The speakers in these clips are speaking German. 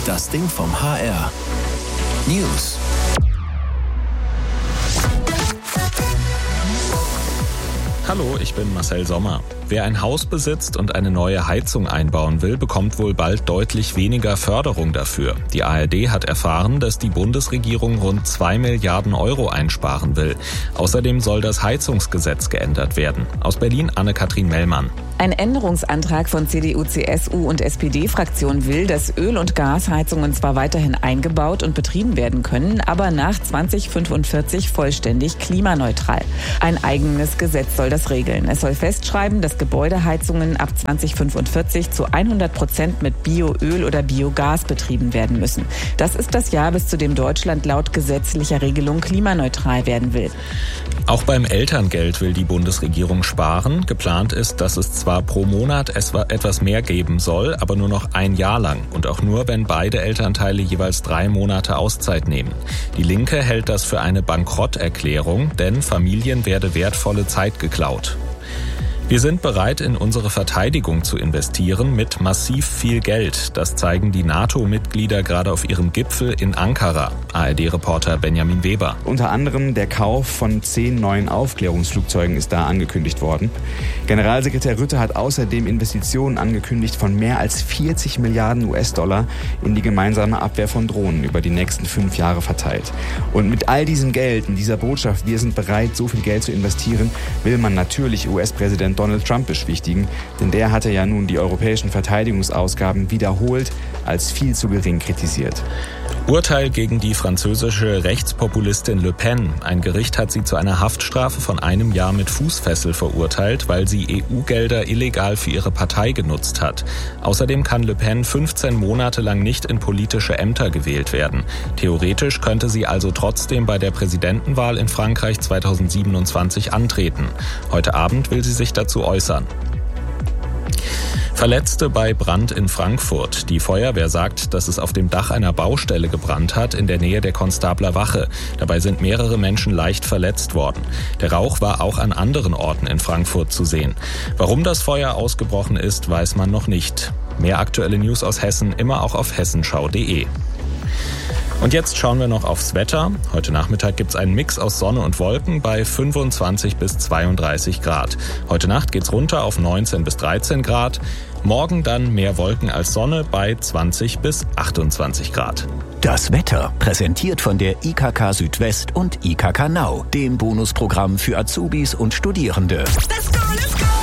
Das Ding vom HR. News. Hallo, ich bin Marcel Sommer. Wer ein Haus besitzt und eine neue Heizung einbauen will, bekommt wohl bald deutlich weniger Förderung dafür. Die ARD hat erfahren, dass die Bundesregierung rund 2 Milliarden Euro einsparen will. Außerdem soll das Heizungsgesetz geändert werden. Aus Berlin Anne-Kathrin Mellmann. Ein Änderungsantrag von CDU, CSU und SPD-Fraktion will, dass Öl- und Gasheizungen zwar weiterhin eingebaut und betrieben werden können, aber nach 2045 vollständig klimaneutral. Ein eigenes Gesetz soll das regeln. Es soll festschreiben, dass Gebäudeheizungen ab 2045 zu 100% mit Bioöl oder Biogas betrieben werden müssen. Das ist das Jahr, bis zu dem Deutschland laut gesetzlicher Regelung klimaneutral werden will. Auch beim Elterngeld will die Bundesregierung sparen. Geplant ist, dass es zwar pro Monat etwas mehr geben soll, aber nur noch ein Jahr lang und auch nur, wenn beide Elternteile jeweils 3 Monate Auszeit nehmen. Die Linke hält das für eine Bankrotterklärung, denn Familien werde wertvolle Zeit geklaut. Wir sind bereit, in unsere Verteidigung zu investieren mit massiv viel Geld. Das zeigen die NATO-Mitglieder gerade auf ihrem Gipfel in Ankara. ARD-Reporter Benjamin Weber. Unter anderem der Kauf von 10 neuen Aufklärungsflugzeugen ist da angekündigt worden. Generalsekretär Rutte hat außerdem Investitionen angekündigt von mehr als 40 Milliarden US-Dollar in die gemeinsame Abwehr von Drohnen über die nächsten 5 Jahre verteilt. Und mit all diesem Geld, in dieser Botschaft, wir sind bereit, so viel Geld zu investieren, will man natürlich US-Präsident Donald Trump beschwichtigen, denn der hatte ja nun die europäischen Verteidigungsausgaben wiederholt als viel zu gering kritisiert. Urteil gegen die französische Rechtspopulistin Le Pen. Ein Gericht hat sie zu einer Haftstrafe von 1 Jahr mit Fußfessel verurteilt, weil sie EU-Gelder illegal für ihre Partei genutzt hat. Außerdem kann Le Pen 15 Monate lang nicht in politische Ämter gewählt werden. Theoretisch könnte sie also trotzdem bei der Präsidentenwahl in Frankreich 2027 antreten. Heute Abend will sie sich dazu äußern. Verletzte bei Brand in Frankfurt. Die Feuerwehr sagt, dass es auf dem Dach einer Baustelle gebrannt hat in der Nähe der Konstabler Wache. Dabei sind mehrere Menschen leicht verletzt worden. Der Rauch war auch an anderen Orten in Frankfurt zu sehen. Warum das Feuer ausgebrochen ist, weiß man noch nicht. Mehr aktuelle News aus Hessen immer auch auf hessenschau.de. Und jetzt schauen wir noch aufs Wetter. Heute Nachmittag gibt's einen Mix aus Sonne und Wolken bei 25 bis 32 Grad. Heute Nacht geht's runter auf 19 bis 13 Grad. Morgen dann mehr Wolken als Sonne bei 20 bis 28 Grad. Das Wetter präsentiert von der IKK Südwest und IKK Now, dem Bonusprogramm für Azubis und Studierende. Let's go, let's go!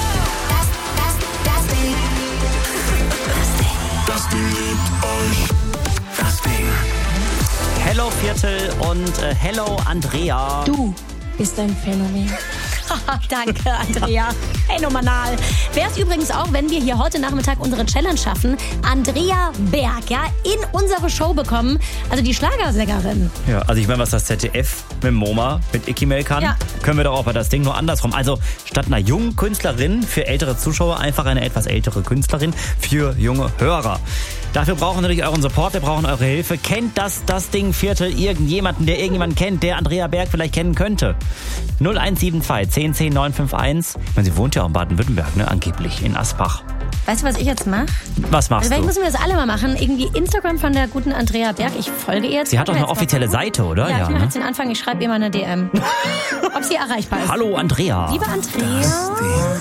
Das Ding liebt euch. Das Ding. Hello Viertel und hello Andrea. Du bist ein Phänomen. Danke, Andrea. Phänomenal. Wäre es übrigens auch, wenn wir hier heute Nachmittag unsere Challenge schaffen, Andrea Berg, ja, in unsere Show bekommen, also die Schlagersängerin. Ja, also ich meine, was das ZDF mit MoMA, mit Ikimel kann, ja, können wir doch auch bei das Ding nur andersrum. Also statt einer jungen Künstlerin für ältere Zuschauer einfach eine etwas ältere Künstlerin für junge Hörer. Dafür brauchen wir natürlich euren Support, wir brauchen eure Hilfe. Kennt das Ding Viertel irgendjemanden, der irgendjemanden kennt, der Andrea Berg vielleicht kennen könnte? 0172 10 10 951. Ich meine, sie wohnt ja auch in Baden-Württemberg, ne? Angeblich in Asbach. Weißt du, was ich jetzt mache? Was machst du? Vielleicht müssen wir das alle mal machen. Irgendwie Instagram von der guten Andrea Berg. Ich folge ihr jetzt. Sie hat doch eine offizielle Seite, oder? Ja, ich mache jetzt den Anfang. Ich schreibe ihr mal eine DM. Ob sie erreichbar ist. Hallo, Andrea. Liebe Andrea.